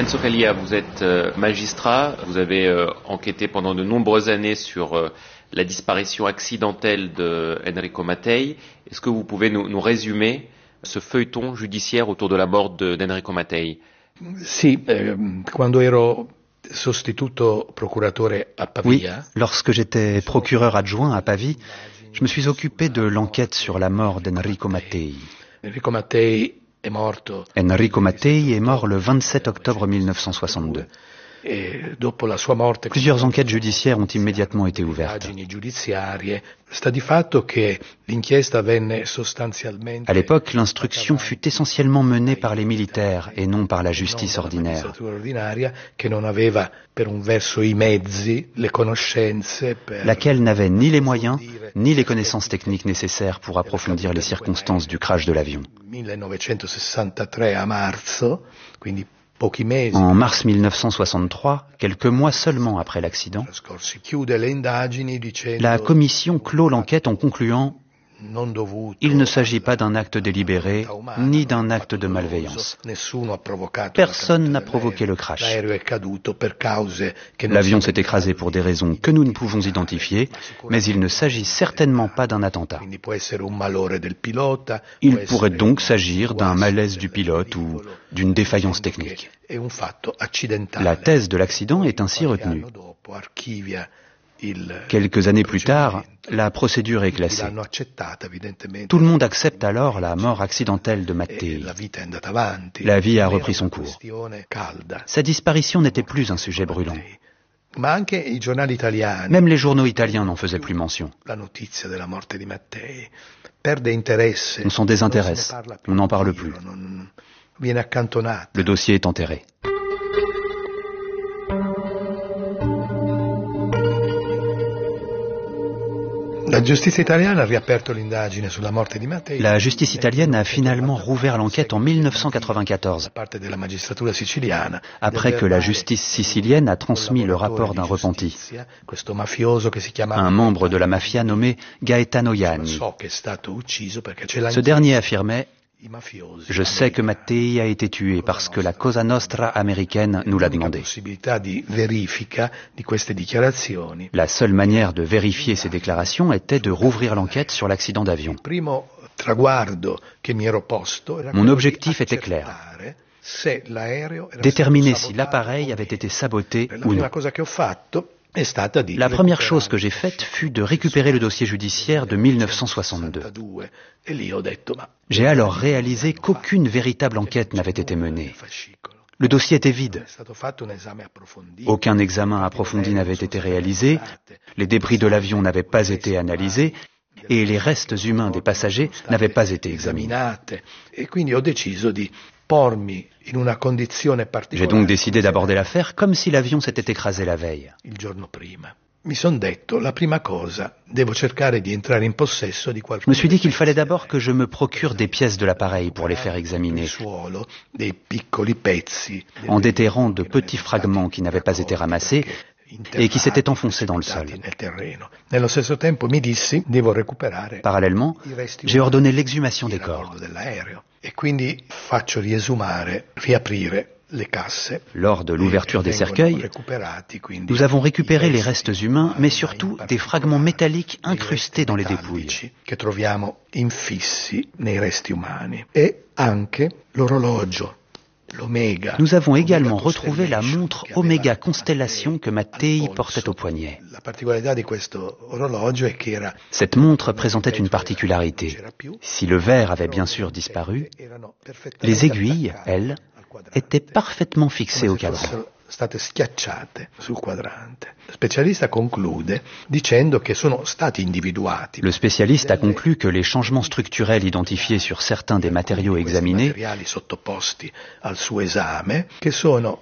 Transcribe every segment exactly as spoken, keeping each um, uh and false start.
Lorenzo Calia, vous êtes euh, magistrat, vous avez euh, enquêté pendant de nombreuses années sur euh, la disparition accidentelle de Enrico Mattei. Est-ce que vous pouvez nous, nous résumer ce feuilleton judiciaire autour de la mort de, d'Enrico Mattei? Sì, eh, quando ero sostituto procuratore a Pavia. Oui, lorsque j'étais procureur adjoint à Pavie, je me suis occupé de l'enquête sur la mort d'Enrico Mattei. Enrico Mattei è morto. Enrico Mattei est mort le vingt-sept octobre mille neuf cent soixante-deux. E dopo la sua morte, Plusieurs enquêtes judiciaires ont immédiatement été ouvertes. indagini giudiziarie. Sta di fatto che l'inchiesta venne sostanzialmente. À l'époque, l'instruction fut essentiellement menée par les militaires et non par la justice ordinaire. Magistratura ordinaria che non aveva per un verso i mezzi, le conoscenze per. Laquelle n'avait ni les moyens, ni les connaissances techniques nécessaires pour approfondir les circonstances du crash de l'avion. millenovecentosessantatré a marzo, quindi pochi mesi. En mars mille neuf cent soixante-trois, quelques mois seulement après l'accident, Chiude le indagini dicendo la commission clôt l'enquête en concluant non dovuto. « Il ne s'agit pas d'un acte délibéré, ni d'un acte de malveillance. Nessuno ha provocato. Personne n'a provoqué le crash. L'aereo è caduto per cause che non L'avion si- s'est écrasé pour des raisons que nous ne pouvons identifier, mais il ne s'agit certainement pas d'un attentat. Quindi può essere un malore del pilota. Il può pourrait essere donc s'agir d'un guasti malaise du del pilote ou veicolo, d'une défaillance dicendo che technique. È un fatto accidentale. La thèse de l'accident est ainsi Qualche retenue. anno dopo archivia il Quelques années plus tard, la procédure est classée. l'hanno accettata evidentemente. Tout le monde accepte alors la mort accidentelle de E Mattei. la vita è andata avanti. La vie a Non era repris son una cours. questione calda. Sa disparition n'était plus un sujet brûlant. Ma anche i giornali italiani. Même les journaux italiens n'en faisaient plus mention. La notizia della morte di Mattei perde interesse. On s'en désintéresse. Non se ne parla più. On n'en parle plus. Non- viene accantonata. Le dossier est enterré. La giustizia italiana ha riaperto l'indagine sulla morte di Mattei. La justice italienne a finalement rouvert l'enquête en mille neuf cent quatre-vingt-quatorze, Da parte della magistratura siciliana. après que la justice sicilienne a transmis le rapport d'un repenti, Questo mafioso che si chiama un membre de la mafia nommé Gaetano Ianni. so che è stato ucciso perché ce l'ha Ce dernier affirmait i mafiosi. « Je sais que Mattei a été tué parce que la Cosa Nostra américaine nous l'a L'unica demandé. possibilità di verifica di queste dichiarazioni. La seule manière de vérifier ces déclarations était de rouvrir l'enquête sur l'accident d'avion. Il primo traguardo che mi ero posto era Mon quello objectif di était clair. accertare se l'aereo era Déterminer stato si sabotato l'appareil o avait meno. été saboté La ou prima non. cosa che ho fatto è stata di La première recuperare chose que j'ai faite fut de récupérer le dossier judiciaire de mille neuf cent soixante-deux. sessantadue e lì ho detto ma J'ai alors réalisé qu'aucune véritable enquête n'avait été menée. Le dossier était vide. è stato fatto un esame approfondito. Aucun examen approfondi n'avait été réalisé, les débris de l'avion n'avaient pas été analysés et les restes humains des passagers n'avaient pas été examinés. esaminate e quindi ho deciso di pormi in una condizione J'ai particolare donc décidé d'aborder l'affaire comme si l'avion s'était écrasé la veille. il giorno prima. Mi son detto, la prima cosa, devo cercare di entrare in possesso di Je qualcuno me suis dit qu'il fallait d'abord que je me procure des pièces de l'appareil pour les faire nel examiner, suolo, dei piccoli pezzi, en déterrant de petits fragments qui n'avaient pas été ramassés et qui s'étaient enfoncés dans le sol. nel terreno. Nello stesso tempo mi dissi, devo recuperare Parallèlement, i resti j'ai umani ordonné l'exhumation des che erano a corps. bordo dell'aereo e quindi faccio riesumare, riaprire le casse. Lors de l'ouverture des Vengono cercueils, recuperati, quindi, nous avons récupéré i les resti restes humains, mais umani, surtout in des fragments particolare métalliques dei incrustés resti dans les metallici dépouilles. che troviamo infissi nei resti umani e anche l'orologio, l'Omega. Nous avons également Omega retrouvé la Constellation montre che aveva Omega Mattei Constellation que al Mattei polso. portait au poignet. La particolarità di questo orologio è che era Cette montre présentait une particularité. c'era più, Si le verre avait bien sûr disparu, erano perfettamente les aiguilles, attaccate elles, al quadrante, étaient parfaitement fixées come au se cadran. fossero state schiacciate sul quadrante. Lo specialista conclude dicendo che sono stati individuati Le spécialiste a conclu que les changements structurels identifiés sur certains des matériaux questi examinés materiali sottoposti al suo esame che sono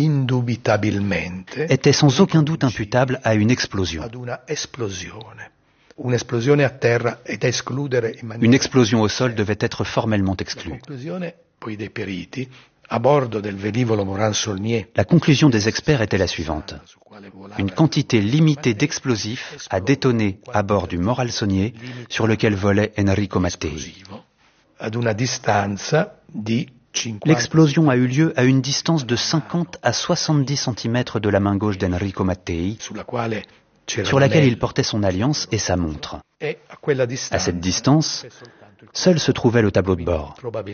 indubitabilmente étaient sans aucun doute imputables à une explosion. ad una esplosione. Un'esplosione a terra ed escludere in maniera Une explosion au sol devait être formellement La exclue. conclusione poi dei periti a bordo del velivolo Morane-Saulnier La conclusion des experts était la suivante. su quale volava Une quantité limitée d'explosifs a détonné à bord du Moral-Saulnier sur lequel volait Enrico Mattei. esplosivo ad una distanza di L'explosion a eu lieu à une distance de cinquante à soixante-dix centimètres de la main gauche d'Enrico Mattei, sur laquelle il portait son alliance et sa montre. À cette distance, seul se trouvait le tableau de bord.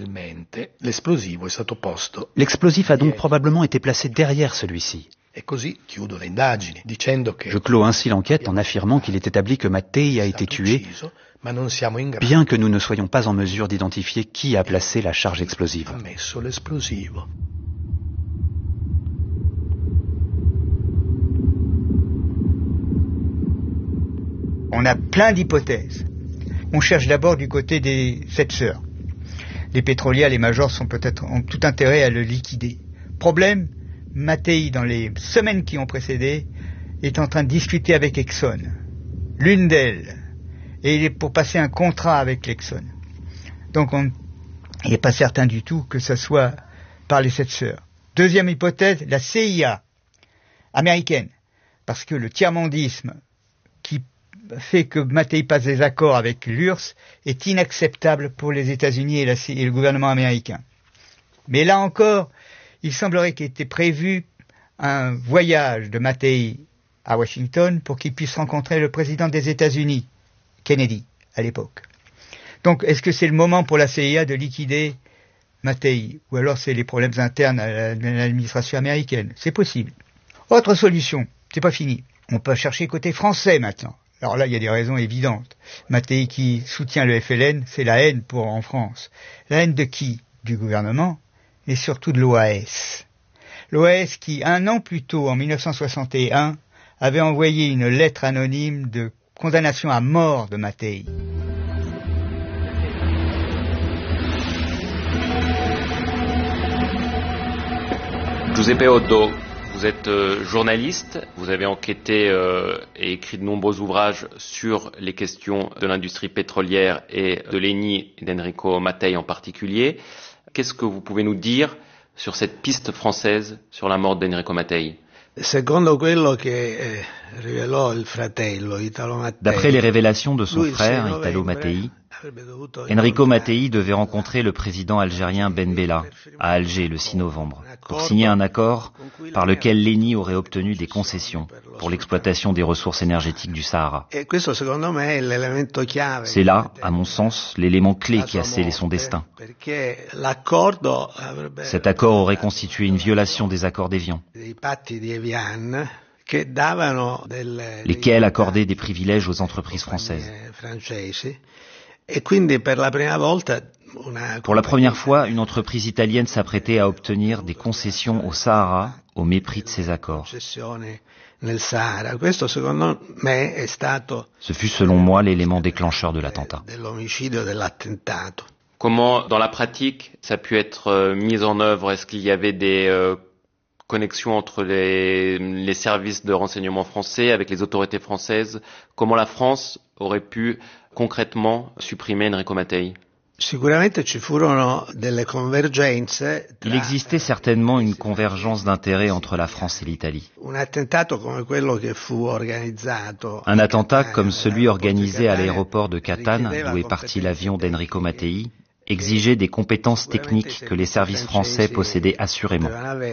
L'explosif a donc probablement été placé derrière celui-ci. Je clôt ainsi l'enquête en affirmant qu'il est établi que Mattei a été tué, bien que nous ne soyons pas en mesure d'identifier qui a placé la charge explosive. On a plein d'hypothèses. On cherche d'abord du côté des sept sœurs. Les pétrolières, les majors sont peut-être, ont tout intérêt à le liquider. Problème, Mattei, dans les semaines qui ont précédé, est en train de discuter avec Exxon. L'une d'elles. Et il est pour passer un contrat avec l'Exxon. Donc on n'est pas certain du tout que ce soit par les sept sœurs. Deuxième hypothèse, la C I A américaine. Parce que le tiers-mondisme qui fait que Mattei passe des accords avec l'U R S S est inacceptable pour les États-Unis et, la, et le gouvernement américain. Mais là encore, il semblerait qu'il était prévu un voyage de Mattei à Washington pour qu'il puisse rencontrer le président des États-Unis, Kennedy, à l'époque. Donc, est-ce que c'est le moment pour la C I A de liquider Mattei? Ou alors c'est les problèmes internes à l'administration américaine? C'est possible. Autre solution, c'est pas fini. On peut chercher côté français maintenant. Alors là, il y a des raisons évidentes. Mattei qui soutient le F L N, c'est la haine pour en France. La haine de qui? Du gouvernement et surtout de l'O A S. L'O A S qui, un an plus tôt, en mille neuf cent soixante et un, avait envoyé une lettre anonyme de condamnation à mort de Mattei. Giuseppe Oddo, vous êtes euh, journaliste, vous avez enquêté euh, et écrit de nombreux ouvrages sur les questions de l'industrie pétrolière et de l'Eni et d'Enrico Mattei en particulier. Qu'est-ce que vous pouvez nous dire sur cette piste française sur la mort d'Enrico Mattei? D'après les révélations de son frère, Italo Mattei, Enrico Mattei devait rencontrer le président algérien Ben Bella à Alger le six novembre pour signer un accord par lequel l'Eni aurait obtenu des concessions pour l'exploitation des ressources énergétiques du Sahara. C'est là, à mon sens, l'élément clé qui a scellé son destin. Cet accord aurait constitué une violation des accords d'Évian, lesquels accordaient des privilèges aux entreprises françaises. Pour la première fois, une entreprise italienne s'apprêtait à obtenir des concessions au Sahara au mépris de ces accords. Ce fut selon moi l'élément déclencheur de l'attentat. Comment, dans la pratique, ça a pu être euh, mis en œuvre? Est-ce qu'il y avait des euh, connexions entre les, les services de renseignement français avec les autorités françaises? Comment la France aurait pu concrètement supprimer Enrico Mattei? Il existait certainement une convergence d'intérêts entre la France et l'Italie. Un attentat comme celui organisé à l'aéroport de Catane, d'où est parti l'avion d'Enrico Mattei, exigeait des compétences techniques que les services français possédaient assurément.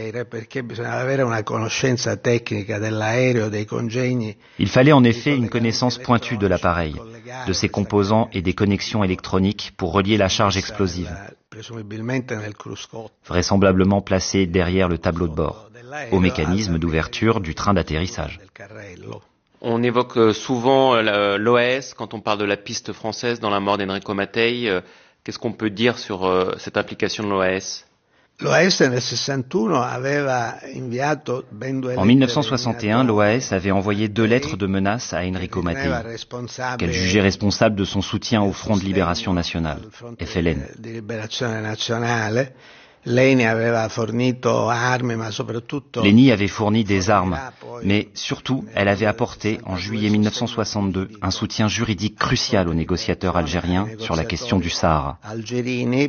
Il fallait en effet une connaissance pointue de l'appareil, de ses composants et des connexions électroniques pour relier la charge explosive, vraisemblablement placée derrière le tableau de bord, au mécanisme d'ouverture du train d'atterrissage. On évoque souvent l'O A S quand on parle de la piste française dans la mort d'Enrico Mattei. Qu'est-ce qu'on peut dire sur euh, cette implication de l'O A S? En mille neuf cent soixante et un, l'O A S avait envoyé deux lettres de menace à Enrico Mattei, qu'elle jugeait responsable de son soutien au Front de Libération Nationale, F L N. L'Eni avait fourni des armes, mais surtout, elle avait apporté, en juillet mille neuf cent soixante-deux, un soutien juridique crucial aux négociateurs algériens sur la question du Sahara. Il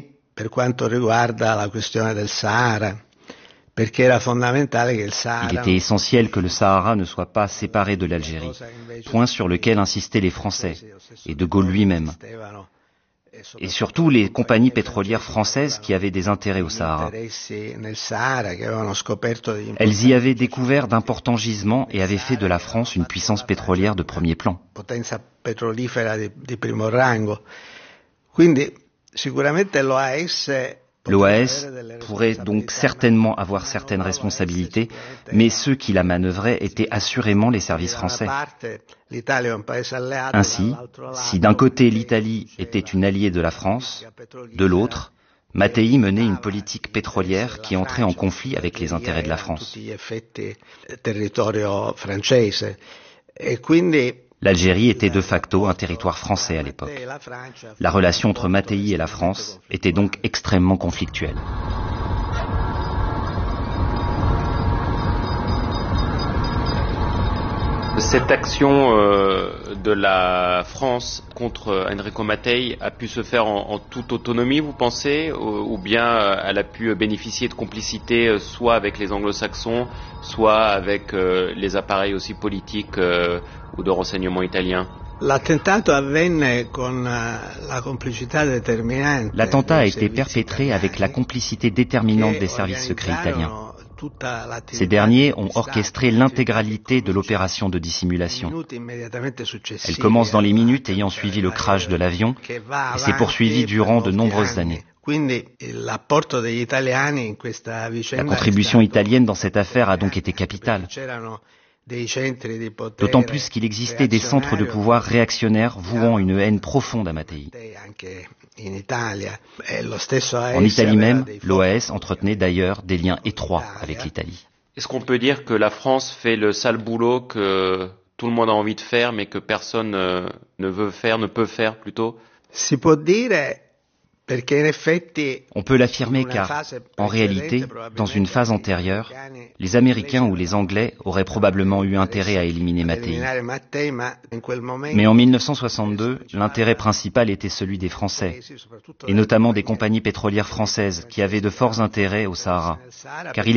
était essentiel que le Sahara ne soit pas séparé de l'Algérie, point sur lequel insistaient les Français, et De Gaulle lui-même. et surtout les compagnies pétrolières françaises qui avaient des intérêts au Sahara. Elles y avaient découvert d'importants gisements et avaient fait de la France une puissance pétrolière de premier plan. L'O A S pourrait donc certainement avoir certaines responsabilités, mais ceux qui la manœuvraient étaient assurément les services français. Ainsi, si d'un côté l'Italie était une alliée de la France, de l'autre, Mattei menait une politique pétrolière qui entrait en conflit avec les intérêts de la France. L'Algérie était de facto un territoire français à l'époque. La relation entre Mattei et la France était donc extrêmement conflictuelle. Cette action euh, de la France contre Enrico Mattei a pu se faire en, en toute autonomie, vous pensez, ou, ou bien euh, elle a pu bénéficier de complicité euh, soit avec les anglo-saxons, soit avec euh, les appareils aussi politiques euh, ou de renseignement italiens? L'attentat a été perpétré avec la complicité déterminante des services secrets italiens. Ces derniers ont orchestré l'intégralité de l'opération de dissimulation. Elle commence dans les minutes ayant suivi le crash de l'avion et s'est poursuivie durant de nombreuses années. La contribution italienne dans cette affaire a donc été capitale. D'autant plus qu'il existait des centres de pouvoir réactionnaires vouant une haine profonde à Mattei. En Italie même, l'O A S entretenait d'ailleurs des liens étroits avec l'Italie. Est-ce qu'on peut dire que la France fait le sale boulot que tout le monde a envie de faire, mais que personne ne veut faire, ne peut faire plutôt? On peut l'affirmer car, en réalité, dans une phase antérieure, les Américains ou les Anglais auraient probablement eu intérêt à éliminer Mattei. Mais en mille neuf cent soixante-deux, l'intérêt principal était celui des Français, et notamment des compagnies pétrolières françaises qui avaient de forts intérêts au Sahara, car il